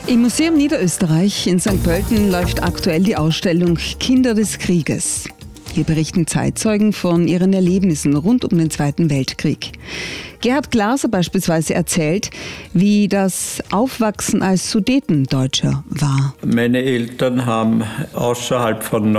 Im Museum Niederösterreich in St. Pölten läuft aktuell die Ausstellung Kinder des Krieges. Hier berichten Zeitzeugen von ihren Erlebnissen rund um den Zweiten Weltkrieg. Gerhard Glaser beispielsweise erzählt, wie das Aufwachsen als Sudetendeutscher war. Meine Eltern haben außerhalb von